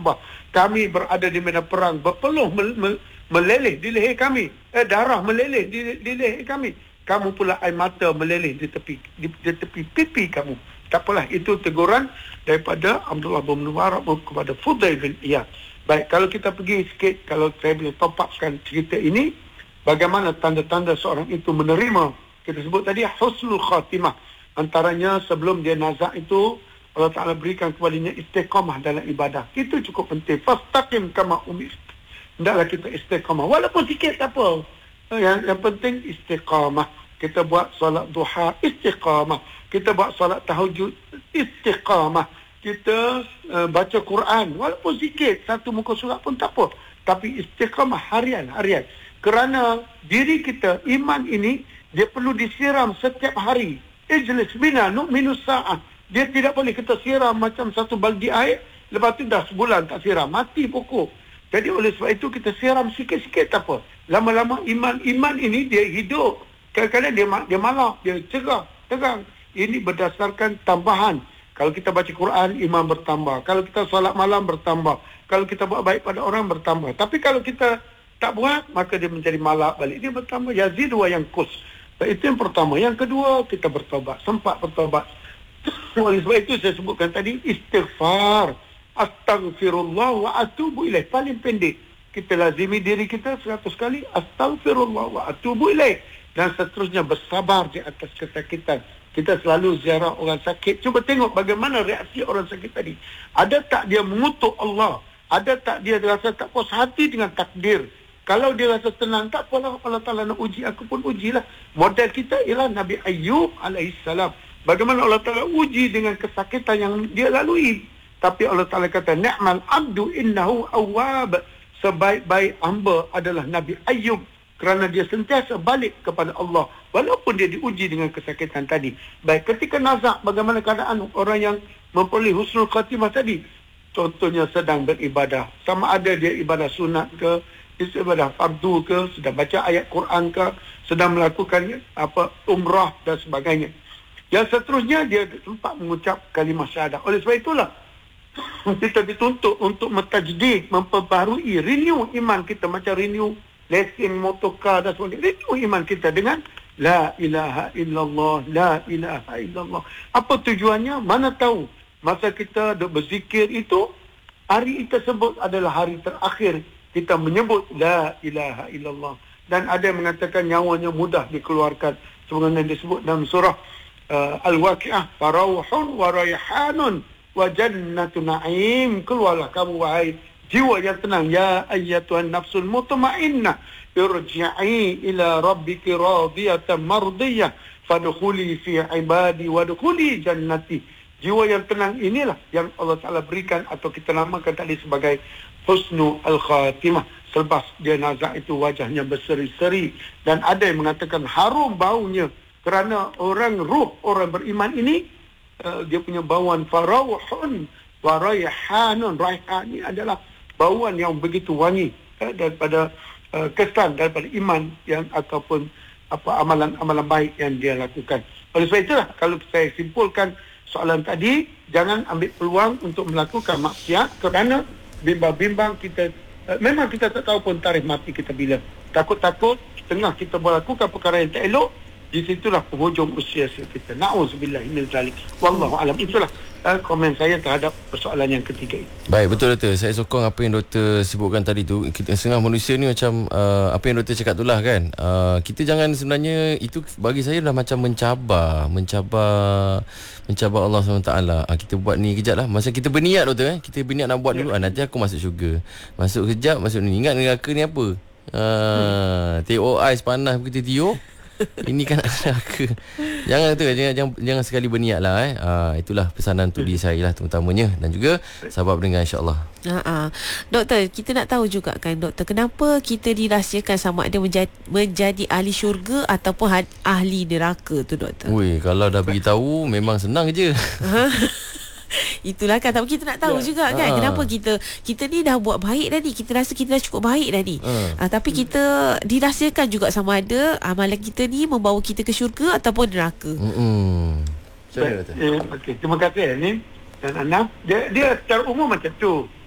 Ka'bah. Kami berada di medan perang, berpeluh meleleh di leher kami. Darah meleleh di leher kami. Kamu pula air mata meleleh di tepi pipi kamu. Tak apalah, itu teguran daripada Abdullah bin Mubarak kepada Fudail bin Iyad. Baik, kalau kita pergi sikit, kalau saya boleh top upkan cerita ini, bagaimana tanda-tanda seorang itu menerima, kita sebut tadi husnul khatimah. Antaranya sebelum dia nazak itu, Allah Ta'ala berikan kepadanya istiqamah dalam ibadah. Itu cukup penting. Fastaqim kama umir. Hendaklah kita istiqamah. Walaupun sikit tak apa. Yang penting istiqamah. Kita buat solat duha, istiqamah. Kita buat solat tahajud, istiqamah. Kita baca Quran, walaupun sikit, satu muka surat pun tak apa. Tapi istiqamah harian. Kerana diri kita, iman ini, dia perlu disiram setiap hari. Ijlis bina nu'minu sa'ah. Dia tidak boleh kita siram macam satu baldi air, lepas tu dah sebulan tak siram, mati pokok. Jadi oleh sebab itu kita siram sikit-sikit tak apa. Lama-lama iman ini dia hidup. Kadang-kadang dia malah, dia cegah, tegang. Ini berdasarkan tambahan. Kalau kita baca Quran, iman bertambah. Kalau kita solat malam, bertambah. Kalau kita buat baik pada orang, bertambah. Tapi kalau kita tak buat, maka dia menjadi malak balik. Dia bertambah, yazid wa yanqus. Itu yang pertama. Yang kedua, kita bertobat. Sempat bertobat. Oleh sebab itu saya sebutkan tadi, istighfar. Astaghfirullah wa atubu ilaih. Paling pendek. Kita lazimi diri kita 100 kali. Astaghfirullah wa atubu ilaih. Dan seterusnya bersabar di atas kesakitan. Kita selalu ziarah orang sakit. Cuba tengok bagaimana reaksi orang sakit tadi. Ada tak dia mengutuk Allah? Ada tak dia rasa tak puas hati dengan takdir? Kalau dia rasa tenang, tak apalah, Allah Ta'ala nak uji, aku pun ujilah. Model kita ialah Nabi Ayyub alaihissalam. Bagaimana Allah Ta'ala uji dengan kesakitan yang dia lalui. Tapi Allah Ta'ala kata, ni'mal abdu innahu awwab. Sebaik-baik hamba adalah Nabi Ayyub. Kerana dia sentiasa balik kepada Allah. Walaupun dia diuji dengan kesakitan tadi. Baik, ketika nazak, bagaimana keadaan orang yang memperoleh husnul khatimah tadi? Contohnya sedang beribadah. Sama ada dia ibadah sunat ke, ibadah fardu ke, sedang baca ayat Quran ke, sedang melakukan umrah dan sebagainya. Yang seterusnya dia sempat mengucap kalimah syahadah. Oleh sebab itulah kita dituntut untuk mentajdid, memperbaharui, renew iman kita, macam renew lesen motorcar dan sebagainya. Renew iman kita dengan la ilaha illallah, la ilaha illallah. Apa tujuannya? Mana tahu masa kita berzikir itu, hari tersebut adalah hari terakhir kita menyebut la ilaha illallah. Dan ada yang mengatakan nyawanya mudah dikeluarkan. Sebagaimana disebut dalam surah Al-Waqi'ah, farauhun wa rayhanun wa jannatu na'im. Keluarlah kamu wahai jiwa yang tenang, ya ayyatuhan nafsul mutmainnah, irji'i ila rabbiki radiyatan mardiyah, fadkhuli fi ibadi wadkhuli jannati. Jiwa yang tenang inilah yang Allah Ta'ala berikan, atau kita namakan tadi sebagai husnul al-khatimah. Selepas dia nazak itu wajahnya berseri-seri, dan ada yang mengatakan harum baunya, kerana ruh orang beriman ini dia punya bauan farauhun wa rayhanun. Rayhan ini adalah bauan yang begitu wangi daripada kesan daripada iman yang ataupun amalan-amalan baik yang dia lakukan. Oleh sebab itulah, kalau saya simpulkan soalan tadi, jangan ambil peluang untuk melakukan maksiat, kerana bimbang-bimbang kita, memang kita tak tahu pun tarikh mati kita bila. Takut-takut tengah kita melakukan perkara yang tak elok, di situlah penghujung usia kita. Na'udzubillah min zalik. Wallahu alam. Itulah komen saya terhadap persoalan yang ketiga itu. Baik, betul doktor. Saya sokong apa yang doktor sebutkan tadi tu. Kita setengah manusia ni macam apa yang doktor cakap tu lah kan. Kita jangan, sebenarnya itu bagi saya dah macam mencabar Allah SWT. Kita buat ni kejap lah. Masa kita berniat doktor, kita berniat nak buat dulu, nanti aku masuk syurga. Masuk kejap, masuk ni. Ingat neraka ni apa? Tengok ais panas kita tiup. Ini kan neraka. Jangan tu, jangan sekali berniat lah. Itulah pesanan untuk diri saya lah terutamanya, dan juga sahabat pendengar, insya-Allah. Doktor, kita nak tahu juga kan doktor, kenapa kita dirahsiakan sama ada menjadi ahli syurga ataupun ahli neraka tu doktor? Kalau dah beritahu memang senang je. Itulah kan, tapi kita nak tahu juga kan, kenapa kita ni dah buat baik tadi, kita rasa kita dah cukup baik tadi, tapi kita dirahsiakan juga sama ada amalan kita ni membawa kita ke syurga ataupun neraka. Okey, terima kasih ni dan Anam. Dia secara umum macam tu.